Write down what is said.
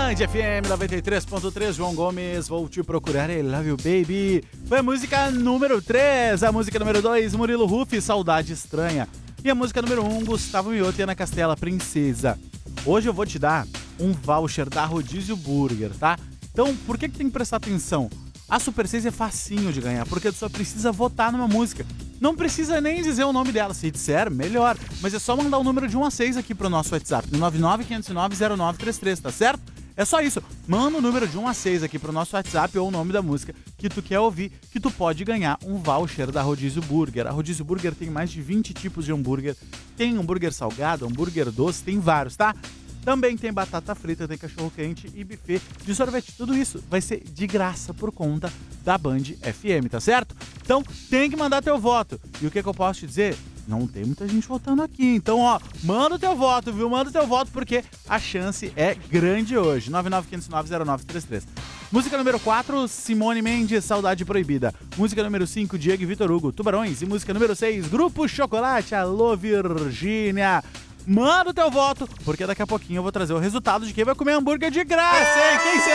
Band FM 93.3, João Gomes, vou te procurar, I Love You Baby. Foi a música número 3, a música número 2, Murilo Huff, Saudade Estranha. E a música número 1, Gustavo Miotti e Ana Castela, Princesa. Hoje eu vou te dar um voucher da Rodízio Burger, tá? Então, por que tem que prestar atenção? A Super 6 é facinho de ganhar, porque tu só precisa votar numa música. Não precisa nem dizer o nome dela, se disser, melhor. Mas é só mandar o número de 1 a 6 aqui pro nosso WhatsApp, no 995090933, tá certo? É só isso, manda o número de 1 a 6 aqui pro nosso WhatsApp ou o nome da música que tu quer ouvir, que tu pode ganhar um voucher da Rodízio Burger. A Rodízio Burger tem mais de 20 tipos de hambúrguer, tem hambúrguer salgado, hambúrguer doce, tem vários, tá? Também tem batata frita, tem cachorro-quente e buffet de sorvete. Tudo isso vai ser de graça por conta da Band FM, tá certo? Então, tem que mandar teu voto. E o que eu posso te dizer? Não tem muita gente votando aqui. Então, ó, manda o teu voto, viu? Manda o teu voto porque a chance é grande hoje. 995090933. Música número 4, Simone Mendes, Saudade Proibida. Música número 5, Diego e Vitor Hugo, Tubarões. E música número 6, Grupo Chocolate, Alô Virgínia. Manda o teu voto, porque daqui a pouquinho eu vou trazer o resultado de quem vai comer hambúrguer de graça, hein? Quem será?